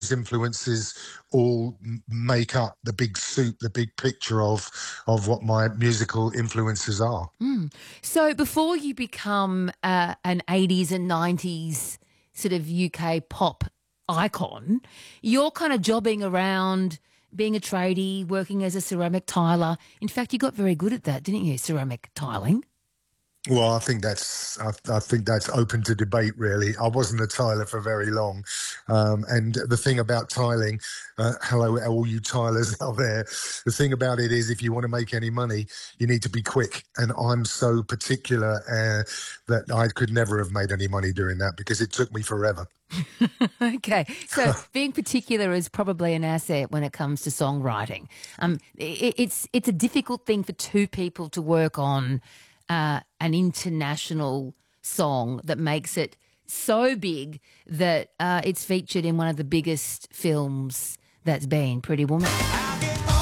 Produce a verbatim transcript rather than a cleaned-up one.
those influences all m- make up the big soup, the big picture of of what my musical influences are. Mm. So before you become uh, an eighties and nineties sort of U K pop icon, you're kind of jobbing around, being a tradie, working as a ceramic tiler. In fact, you got very good at that, didn't you, ceramic tiling? Well, I think that's I, I think that's open to debate. Really, I wasn't a tiler for very long, um, and the thing about tiling, uh, hello, all you tilers out there. The thing about it is, if you want to make any money, you need to be quick. And I'm so particular uh, that I could never have made any money doing that because it took me forever. Okay, so being particular is probably an asset when it comes to songwriting. Um, i it's it's a difficult thing for two people to work on uh, an international song that makes it so big that uh, it's featured in one of the biggest films that's been Pretty Woman.